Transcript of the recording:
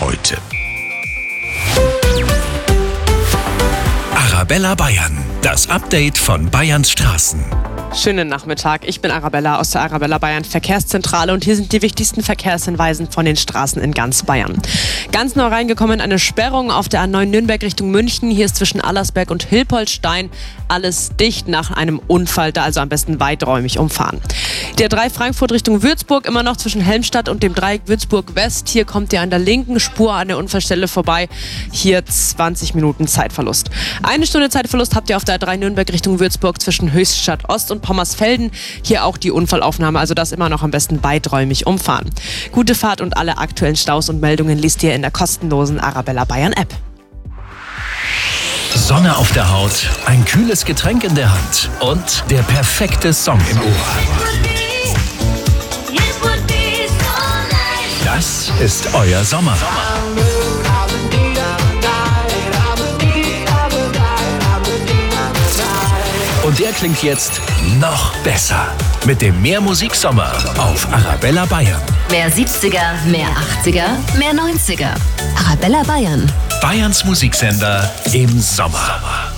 heute. Arabella Bayern, das Update von Bayerns Straßen. Schönen Nachmittag, ich bin Arabella aus der Arabella Bayern Verkehrszentrale und hier sind die wichtigsten Verkehrshinweisen von den Straßen in ganz Bayern. Ganz neu reingekommen eine Sperrung auf der A9 Nürnberg Richtung München. Hier ist zwischen Allersberg und Hilpoltstein alles dicht nach einem Unfall, da also am besten weiträumig umfahren. Der 3 Frankfurt Richtung Würzburg immer noch zwischen Helmstadt und dem Dreieck Würzburg West. Hier kommt ihr an der linken Spur an der Unfallstelle vorbei. Hier 20 Minuten Zeitverlust. 1 Stunde Zeitverlust habt ihr auf der A3 Nürnberg Richtung Würzburg zwischen Höchstadt Ost und Pommersfelden. Hier auch die Unfallaufnahme, also das immer noch am besten weiträumig umfahren. Gute Fahrt und alle aktuellen Staus und Meldungen liest ihr in der kostenlosen Arabella Bayern App. Sonne auf der Haut, ein kühles Getränk in der Hand und der perfekte Song im Ohr. Das ist euer Sommer. Und der klingt jetzt noch besser. Mit dem Mehr Musiksommer auf Arabella Bayern. Mehr 70er, mehr 80er, mehr 90er. Arabella Bayern. Bayerns Musiksender im Sommer.